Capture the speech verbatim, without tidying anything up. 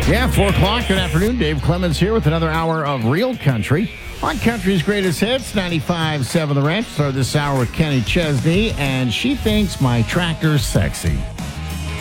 Yeah, four o'clock. Good afternoon. Dave Clemens here with another hour of Real Country on Country's Greatest Hits, ninety-five point seven The Ranch. Start this hour with Kenny Chesney, and she thinks my tractor's sexy.